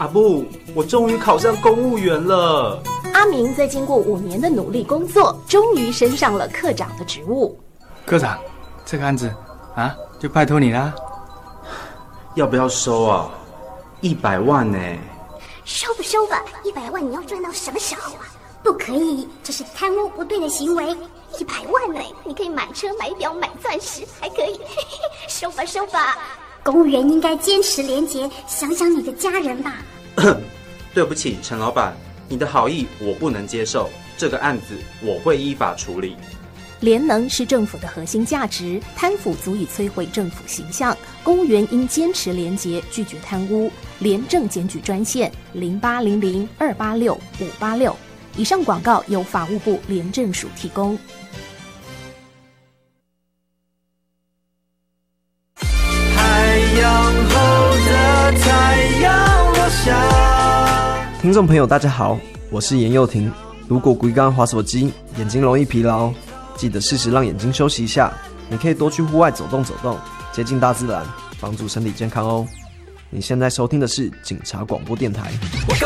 阿布，我终于考上公务员了。 阿明在经过5年的努力工作，终于升上了科长的职务。 科长，这个案子啊，就拜托你啦。 要不要收啊？100万呢？ 收不收吧，100万你要赚到什么时候啊？不可以，这是贪污不对的行为。100万呢，你可以买车、买表、买钻石，还可以。收吧，收吧。公务员应该坚持廉洁，想想你的家人吧。 对不起，陈老板，你的好意我不能接受，这个案子我会依法处理。 廉能是政府的核心价值，贪腐足以摧毁政府形象。公务员应坚持廉洁，拒绝贪污。廉政检举专线0800-286-586。以上广告由法务部廉政署提供。 海洋后的太阳落下。 听众朋友大家好，我是严佑廷。如果规刚滑手机，眼睛容易疲劳，记得适时让眼睛休息一下。你可以多去户外走动走动，接近大自然，帮助身体健康哦。你现在收听的是警察广播电台。